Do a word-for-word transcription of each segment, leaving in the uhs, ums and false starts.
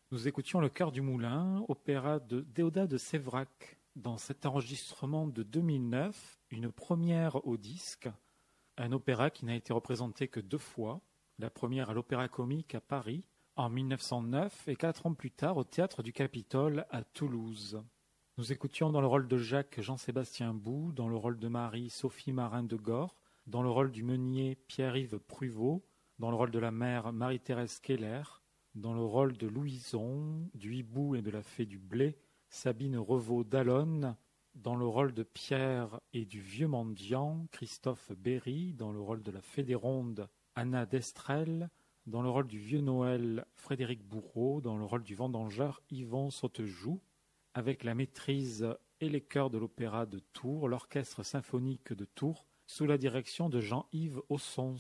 Nous écoutions Le Cœur du Moulin, opéra de Déodat de Séverac. Dans cet enregistrement de deux mille neuf, une première au disque, un opéra qui n'a été représenté que deux fois, la première à l'Opéra Comique à Paris en mille neuf cent neuf et quatre ans plus tard au Théâtre du Capitole à Toulouse. Nous écoutions dans le rôle de Jacques Jean-Sébastien Bou, dans le rôle de Marie Sophie Marin de Gore, dans le rôle du meunier Pierre-Yves Pruvot, dans le rôle de la mère Marie-Thérèse Keller, dans le rôle de Louison, du hibou et de la fée du blé, Sabine Revaux d'Allonne, dans le rôle de Pierre et du vieux mendiant, Christophe Berry, dans le rôle de la fée des rondes, Anna Destrel, dans le rôle du vieux Noël, Frédéric Bourreau, dans le rôle du vendangeur, Yvon Sautejoux, avec la maîtrise et les chœurs de l'opéra de Tours, l'orchestre symphonique de Tours, sous la direction de Jean-Yves Ossons.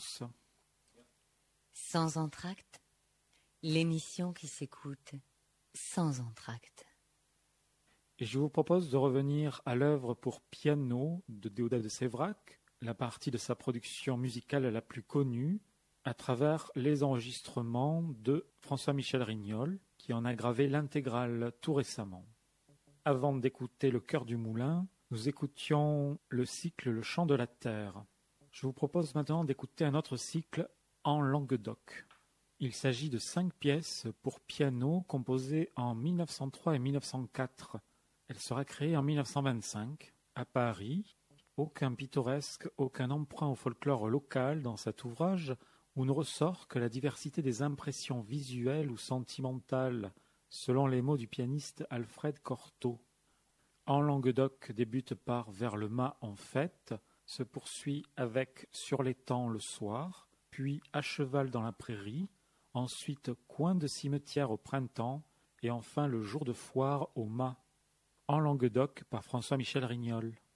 Sans entracte, l'émission qui s'écoute sans entracte. Et je vous propose de revenir à l'œuvre pour piano de Déodat de Séverac, la partie de sa production musicale la plus connue, à travers les enregistrements de François-Michel Rignol, qui en a gravé l'intégrale tout récemment. Avant d'écouter Le Cœur du Moulin, nous écoutions le cycle Le Chant de la Terre. Je vous propose maintenant d'écouter un autre cycle en Languedoc. Il s'agit de cinq pièces pour piano composées en mille neuf cent trois et mille neuf cent quatre. Elle sera créée en mille neuf cent vingt-cinq, à Paris. Aucun pittoresque, aucun emprunt au folklore local dans cet ouvrage, où ne ressort que la diversité des impressions visuelles ou sentimentales, selon les mots du pianiste Alfred Cortot. En Languedoc débute par Vers le mât en fête, se poursuit avec Sur l'étang le soir, puis À cheval dans la prairie, ensuite Coin de cimetière au printemps, et enfin Le jour de foire au mât. En Languedoc par François-Michel Rignol.